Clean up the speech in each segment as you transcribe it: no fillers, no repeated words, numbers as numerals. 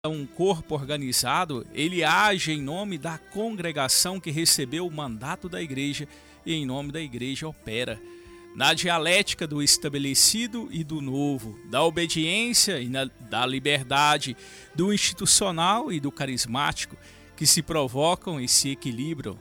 um corpo organizado, ele age em nome da congregação que recebeu o mandato da igreja e em nome da igreja opera. Na dialética do estabelecido e do novo, da obediência e da liberdade, do institucional e do carismático, que se provocam e se equilibram,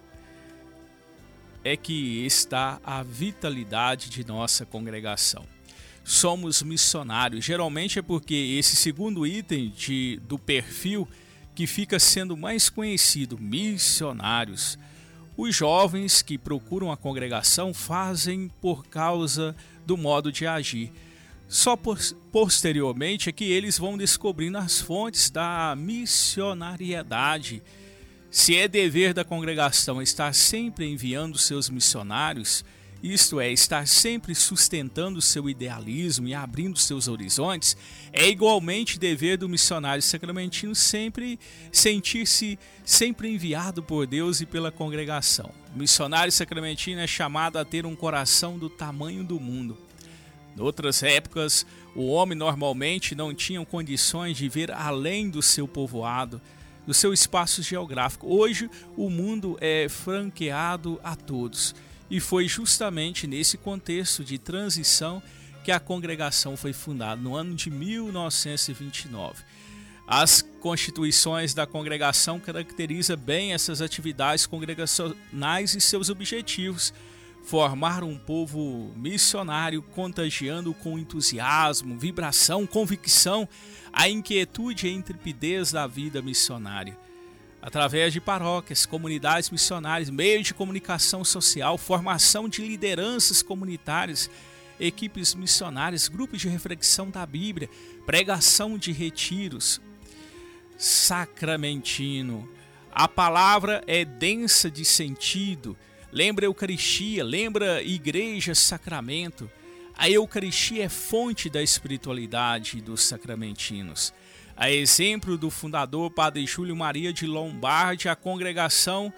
é que está a vitalidade de nossa congregação. Somos missionários. Geralmente é porque esse segundo item do perfil que fica sendo mais conhecido, missionários. Os jovens que procuram a congregação fazem por causa do modo de agir. Só posteriormente é que eles vão descobrindo as fontes da missionariedade. Se é dever da congregação estar sempre enviando seus missionários, isto é, estar sempre sustentando seu idealismo e abrindo seus horizontes, é igualmente dever do missionário sacramentino sempre sentir-se sempre enviado por Deus e pela congregação. O missionário sacramentino é chamado a ter um coração do tamanho do mundo. Em outras épocas, o homem normalmente não tinha condições de ver além do seu povoado, do seu espaço geográfico. Hoje, o mundo é franqueado a todos. E foi justamente nesse contexto de transição que a congregação foi fundada, no ano de 1929. As constituições da congregação caracterizam bem essas atividades congregacionais e seus objetivos. Formar um povo missionário, contagiando com entusiasmo, vibração, convicção, a inquietude e a intrepidez da vida missionária. Através de paróquias, comunidades missionárias, meios de comunicação social, formação de lideranças comunitárias, equipes missionárias, grupos de reflexão da Bíblia, pregação de retiros. Sacramentino. A palavra é densa de sentido. Lembra a Eucaristia, lembra igreja, sacramento. A Eucaristia é fonte da espiritualidade dos sacramentinos. A exemplo do fundador Padre Júlio Maria de Lombardi, a congregação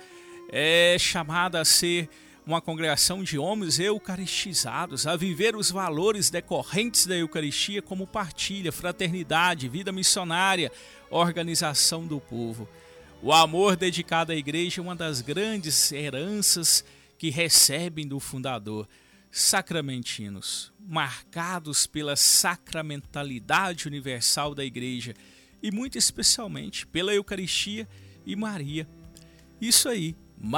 é chamada a ser uma congregação de homens eucaristizados, a viver os valores decorrentes da Eucaristia como partilha, fraternidade, vida missionária, organização do povo. O amor dedicado à igreja é uma das grandes heranças que recebem do fundador. Sacramentinos, marcados pela sacramentalidade universal da igreja e muito especialmente pela Eucaristia e Maria. Isso aí,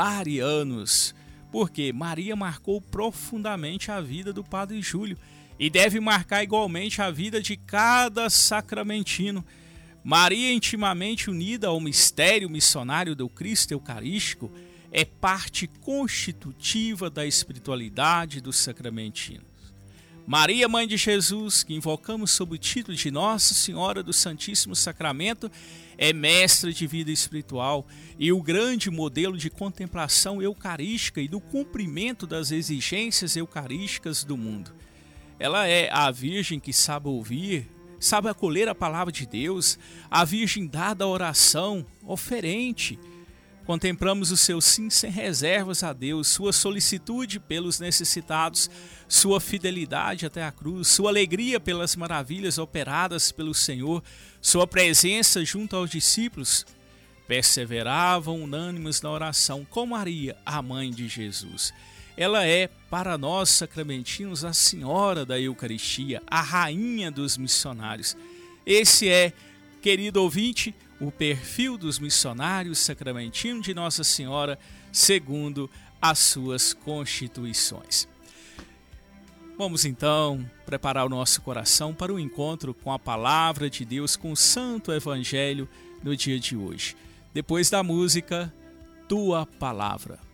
marianos, porque Maria marcou profundamente a vida do Padre Júlio e deve marcar igualmente a vida de cada sacramentino. Maria, intimamente unida ao mistério missionário do Cristo Eucarístico, é parte constitutiva da espiritualidade dos sacramentinos. Maria, Mãe de Jesus, que invocamos sob o título de Nossa Senhora do Santíssimo Sacramento, é mestra de vida espiritual e o grande modelo de contemplação eucarística e do cumprimento das exigências eucarísticas do mundo. Ela é a Virgem que sabe ouvir, sabe acolher a palavra de Deus, a Virgem dada à oração, oferente. Contemplamos o seu sim sem reservas a Deus, sua solicitude pelos necessitados, sua fidelidade até a cruz, sua alegria pelas maravilhas operadas pelo Senhor, sua presença junto aos discípulos. Perseveravam unânimes na oração com Maria, a mãe de Jesus. Ela é, para nós sacramentinos, a Senhora da Eucaristia, a Rainha dos missionários. Esse é, querido ouvinte, o perfil dos missionários sacramentinos de Nossa Senhora, segundo as suas constituições. Vamos então preparar o nosso coração para o encontro com a palavra de Deus, com o Santo Evangelho no dia de hoje. Depois da música, Tua Palavra.